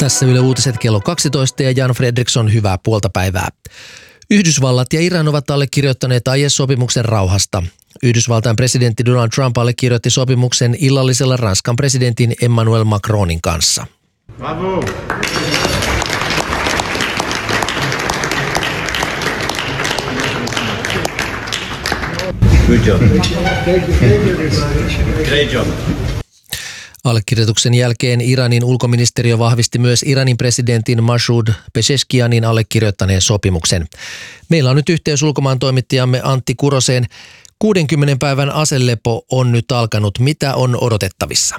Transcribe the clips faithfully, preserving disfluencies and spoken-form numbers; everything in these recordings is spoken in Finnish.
Tässä Yle Uutiset kello kaksitoista ja Jan Fredriksson, hyvää puolta päivää. Yhdysvallat ja Iran ovat allekirjoittaneet aiesopimuksen rauhasta. Yhdysvaltain presidentti Donald Trump allekirjoitti sopimuksen illallisella Ranskan presidentin Emmanuel Macronin kanssa. Bravo! Good job. Great job. Allekirjoituksen jälkeen Iranin ulkoministeriö vahvisti myös Iranin presidentin Masoud Pezeshkianin allekirjoittaneen sopimuksen. Meillä on nyt yhteys ulkomaan toimittajamme Antti Kuroseen. kuudenkymmenen päivän aselepo on nyt alkanut. Mitä on odotettavissa?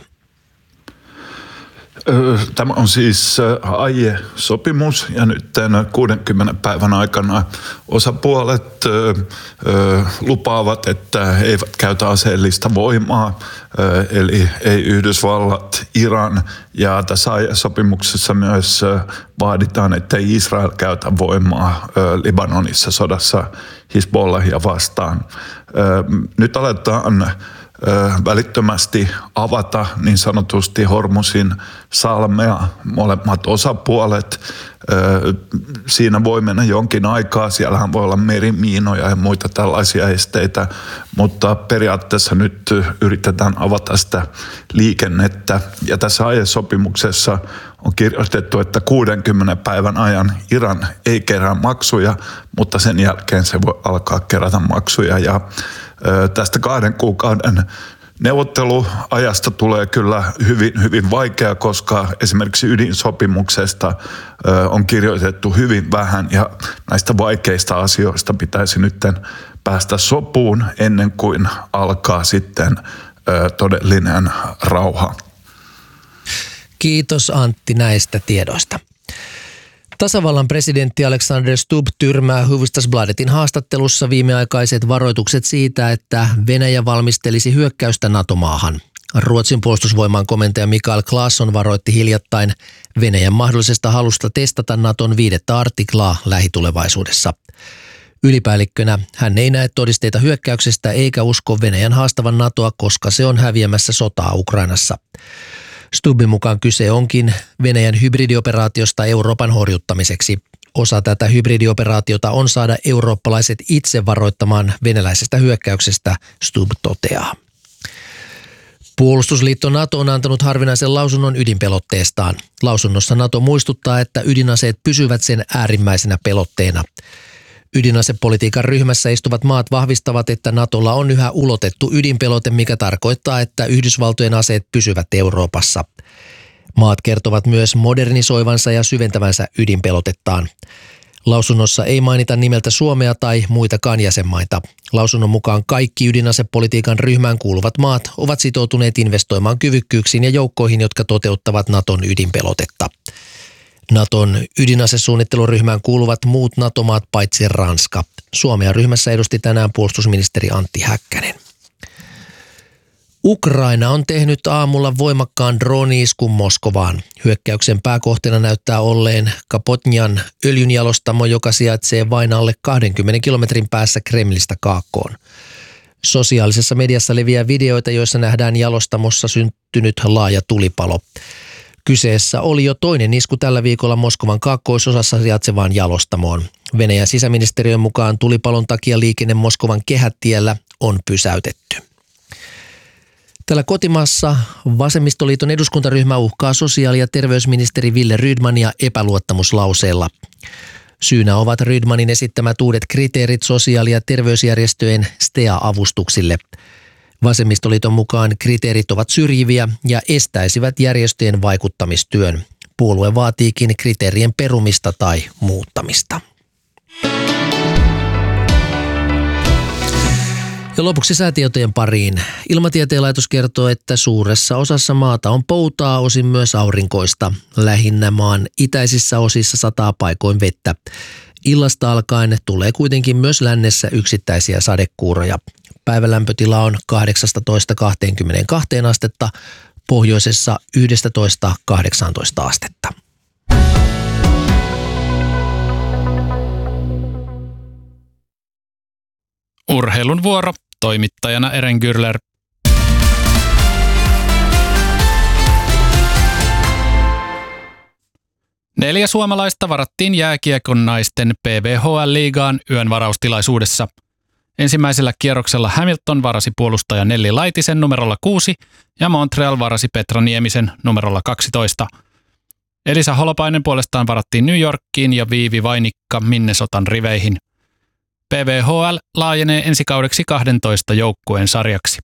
Tämä on siis aiesopimus ja nyt kuudenkymmenen päivän aikana osapuolet lupaavat, että he eivät käytä aseellista voimaa, eli ei Yhdysvallat, Iran, ja tässä aiesopimuksessa myös vaaditaan, että Israel käytä voimaa Libanonissa sodassa Hizbollahia vastaan. Nyt aletaan välittömästi avata niin sanotusti Hormuzin salmea, molemmat osapuolet. Siinä voi mennä jonkin aikaa, siellähän voi olla merimiinoja ja muita tällaisia esteitä, mutta periaatteessa nyt yritetään avata sitä liikennettä. Ja tässä aiesopimuksessa on kirjoitettu, että kuudenkymmenen päivän ajan Iran ei kerää maksuja, mutta sen jälkeen se voi alkaa kerätä maksuja. Ja tästä kahden kuukauden neuvotteluajasta tulee kyllä hyvin, hyvin vaikea, koska esimerkiksi ydinsopimuksesta on kirjoitettu hyvin vähän ja näistä vaikeista asioista pitäisi nyt päästä sopuun ennen kuin alkaa sitten todellinen rauha. Kiitos Antti näistä tiedoista. Tasavallan presidentti Alexander Stubb tyrmää Hufvudstadsbladetin haastattelussa viimeaikaiset varoitukset siitä, että Venäjä valmistelisi hyökkäystä NATO-maahan. Ruotsin puolustusvoiman komentaja Mikael Claesson varoitti hiljattain Venäjän mahdollisesta halusta testata NATOn viidettä artiklaa lähitulevaisuudessa. Ylipäällikkönä hän ei näe todisteita hyökkäyksestä eikä usko Venäjän haastavan NATOa, koska se on häviämässä sotaa Ukrainassa. Stubbin mukaan kyse onkin Venäjän hybridioperaatiosta Euroopan horjuttamiseksi. Osa tätä hybridioperaatiota on saada eurooppalaiset itse varoittamaan venäläisestä hyökkäyksestä, Stubb toteaa. Puolustusliitto NATO on antanut harvinaisen lausunnon ydinpelotteestaan. Lausunnossa NATO muistuttaa, että ydinaseet pysyvät sen äärimmäisenä pelotteena. Ydinasepolitiikan ryhmässä istuvat maat vahvistavat, että NATOlla on yhä ulotettu ydinpelote, mikä tarkoittaa, että Yhdysvaltojen aseet pysyvät Euroopassa. Maat kertovat myös modernisoivansa ja syventävänsä ydinpelotettaan. Lausunnossa ei mainita nimeltä Suomea tai muitakaan jäsenmaita. Lausunnon mukaan kaikki ydinasepolitiikan ryhmään kuuluvat maat ovat sitoutuneet investoimaan kyvykkyyksiin ja joukkoihin, jotka toteuttavat NATOn ydinpelotetta. NATOn ydinasesuunnitteluryhmään kuuluvat muut NATO-maat paitsi Ranska. Suomea ryhmässä edusti tänään puolustusministeri Antti Häkkänen. Ukraina on tehnyt aamulla voimakkaan drone-iskun Moskovaan. Hyökkäyksen pääkohteena näyttää olleen Kapotnjan öljynjalostamo, joka sijaitsee vain alle kahdenkymmenen kilometrin päässä Kremlistä kaakkoon. Sosiaalisessa mediassa leviää videoita, joissa nähdään jalostamossa syntynyt laaja tulipalo. Kyseessä oli jo toinen isku tällä viikolla Moskovan kaakkoisosassa sijaitsevaan jalostamoon. Venäjän sisäministeriön mukaan tulipalon takia liikenne Moskovan kehätiellä on pysäytetty. Tällä kotimaassa Vasemmistoliiton eduskuntaryhmä uhkaa sosiaali- ja terveysministeri Wille Rydmania epäluottamuslauseella. Syynä ovat Rydmanin esittämät uudet kriteerit sosiaali- ja terveysjärjestöjen S T E A-avustuksille. Vasemmistoliiton mukaan kriteerit ovat syrjiviä ja estäisivät järjestöjen vaikuttamistyön. Puolue vaatiikin kriteerien perumista tai muuttamista. Ja lopuksi säätietojen pariin. Ilmatieteen laitos kertoo, että suuressa osassa maata on poutaa, osin myös aurinkoista. Lähinnä maan itäisissä osissa sataa paikoin vettä. Illasta alkaen tulee kuitenkin myös lännessä yksittäisiä sadekuuroja. Päivälämpötila on kahdeksastatoista kaksikymmentäkaksi astetta, pohjoisessa yksitoista kahdeksantoista astetta. Urheilun vuoro, toimittajana Eren Gürler. Neljä suomalaista varattiin jääkiekon naisten P V H L-liigaan yön varaustilaisuudessa. Ensimmäisellä kierroksella Hamilton varasi puolustaja Nelli Laitisen numerolla kuusi ja Montreal varasi Petra Niemisen numerolla kaksitoista. Elisa Holopainen puolestaan varattiin New Yorkiin ja Viivi Vainikka Minnesotan riveihin. P V H L laajenee ensi kaudeksi kahdentoista joukkueen sarjaksi.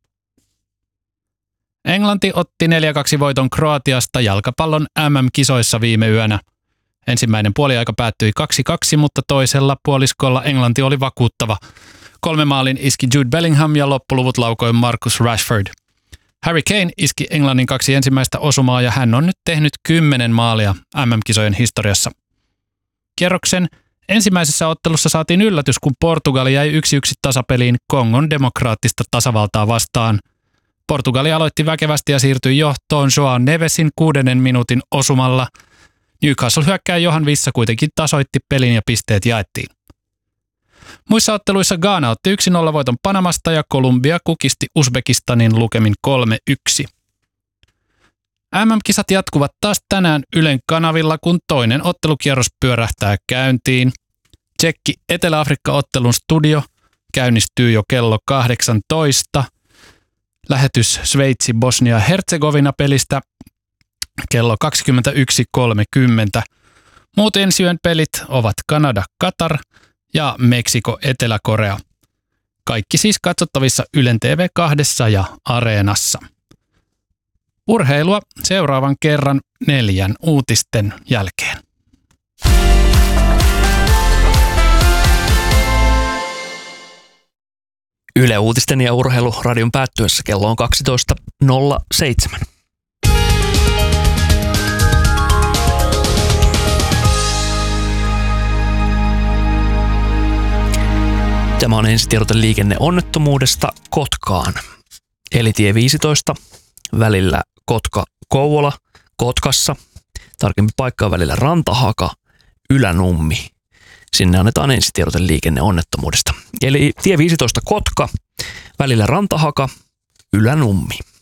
Englanti otti neljä kaksi voiton Kroatiasta jalkapallon M M-kisoissa viime yönä. Ensimmäinen puoliaika päättyi kaksi kaksi, mutta toisella puoliskolla Englanti oli vakuuttava. Kolme maalin iski Jude Bellingham ja loppuluvut laukoi Marcus Rashford. Harry Kane iski Englannin kaksi ensimmäistä osumaa ja hän on nyt tehnyt kymmenen maalia M M-kisojen historiassa. Kierroksen ensimmäisessä ottelussa saatiin yllätys, kun Portugali jäi yksi yksi tasapeliin Kongon demokraattista tasavaltaa vastaan. Portugali aloitti väkevästi ja siirtyi johtoon Joao Nevesin kuudennen minuutin osumalla. Newcastle-hyökkääjä Johan Vissa kuitenkin tasoitti pelin ja pisteet jaettiin. Muissa otteluissa Ghana otti yksi nolla voiton Panamasta ja Kolumbia kukisti Uzbekistanin lukemin kolme yksi. M M-kisat jatkuvat taas tänään Ylen kanavilla, kun toinen ottelukierros pyörähtää käyntiin. Tsekki Etelä-Afrikka-ottelun studio käynnistyy jo kello kahdeksantoista. Lähetys Sveitsi Bosnia-Herzegovina pelistä kello kaksikymmentäyksi kolmekymmentä. Muut ensi yön pelit ovat Kanada Katar ja Meksiko Etelä-Korea. Kaikki siis katsottavissa Ylen T V kaksi ja Areenassa. Urheilua seuraavan kerran neljän uutisten jälkeen. Yle Uutisten ja Urheiluradion päättyessä kello on kaksitoista nolla seitsemän. Tämä on ensitiedote liikenneonnettomuudesta Kotkaan. Eli tie viisitoista välillä Kotka-Kouvola Kotkassa. Tarkempi paikka on välillä Rantahaka, Ylänummi. Sinne annetaan ensitiedote liikenneonnettomuudesta. Eli tie viisitoista Kotka välillä Rantahaka, Ylänummi.